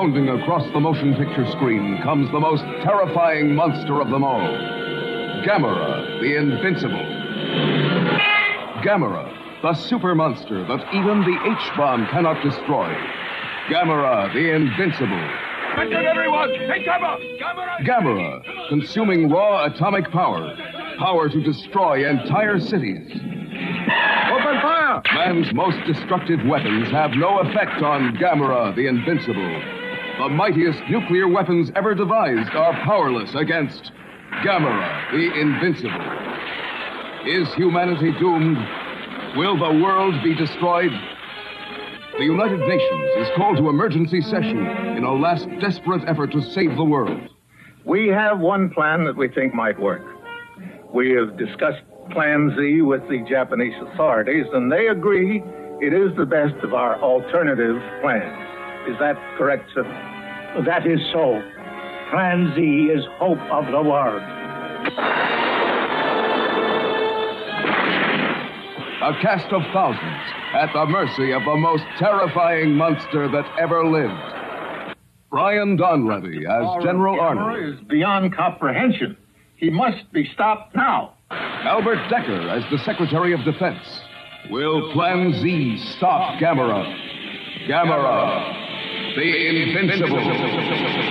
Bounding across the motion picture screen comes the most terrifying monster of them all. Gamera, the Invincible. Gamera, the super monster that even the H-bomb cannot destroy. Gamera, the Invincible. Attention, everyone! Take cover! Gamera, consuming raw atomic power. Power to destroy entire cities. Open fire! Man's most destructive weapons have no effect on Gamera, the Invincible. The mightiest nuclear weapons ever devised are powerless against Gamera, the Invincible. Is humanity doomed? Will the world be destroyed? The United Nations is called to emergency session in a last desperate effort to save the world. We have one plan that we think might work. We have discussed Plan Z with the Japanese authorities, and they agree it is the best of our alternative plans. Is that correct, sir? That is so. Plan Z is hope of the world. A cast of thousands at the mercy of the most terrifying monster that ever lived. Brian Donlevy as General Arnold. Is beyond comprehension. He must be stopped now. Albert Decker as the Secretary of Defense. Will Plan Z stop Gamera? Gamera, the Invincible.